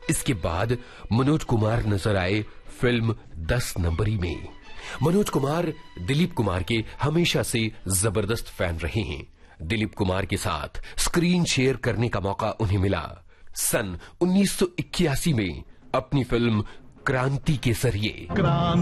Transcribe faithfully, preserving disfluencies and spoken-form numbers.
इसके बाद मनोज कुमार नजर आए फिल्म दस नंबरी में। मनोज कुमार दिलीप कुमार के हमेशा से जबरदस्त फैन रहे हैं। दिलीप कुमार के साथ स्क्रीन शेयर करने का मौका उन्हें मिला सन उन्नीस सौ इक्यासी में अपनी फिल्म क्रांति के जरिए।